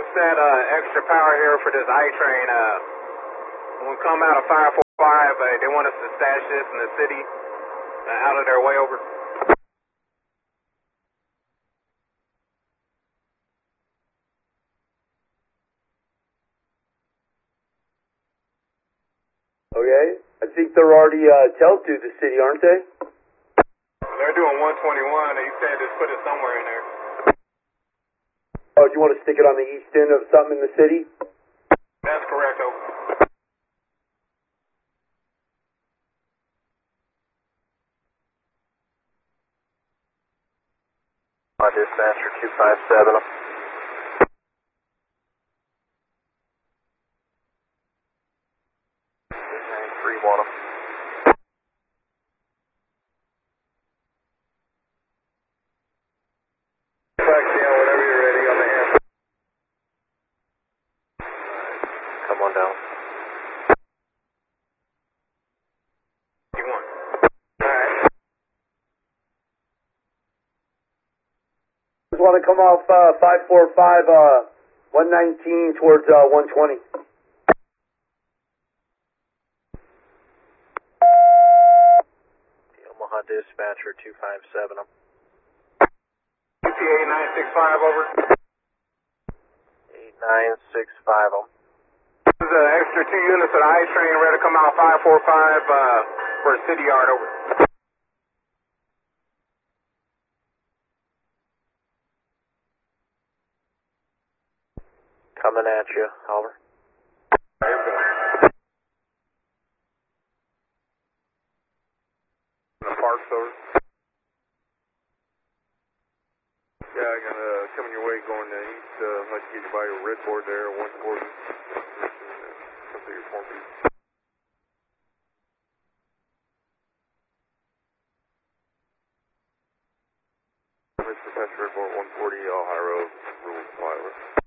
that extra power here for this I train. When we come out of 545, they want us to stash this in the city, out of their way over. Okay, I think they're already tailed through the city, aren't they? They're doing 121. They said just put it somewhere in there. Oh, do you want to stick it on the east end of something in the city? That's correct, over. Dispatcher 257. 3-1. Whenever you're ready, on the hand. Come on down. You want? Alright. Just want to come off 545, 119 towards 120. Omaha Dispatcher 257. ETA 965, over. 8965. This is an extra 2 units of the I train ready to come out 545 for a city yard, over. Coming at you, over. Here we go. The parks, over. Yeah, I'm gonna come in your way going to east. I'd like to get you by your red board there, 140. Come through your 4 feet. Mr. Dispatcher, red board 140, Ohio Road, rules apply, over.